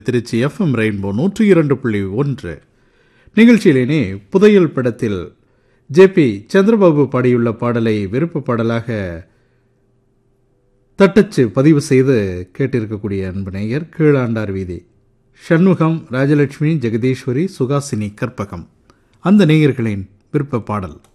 Trichy FM rainbow 102.1 நிகழ்ச்சியிலேனே புதையல் படத்தில் JP. Chandrababu பாடியுள்ள பாடலை விருப்ப பாடலாக தட்டச்சு பதிவு செய்து கேட்டிருக்கக்கூடிய அன்பு நேயர் கீழாண்டார் வீதி சண்முகம், ராஜலட்சுமி, ஜெகதீஸ்வரி, சுகாசினி, கற்பகம். அந்த நேயர்களின் விருப்ப பாடல்.